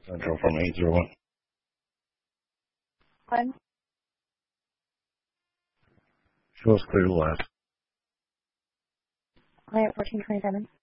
Central from 801. One. Show us clear to the left. Client 1427.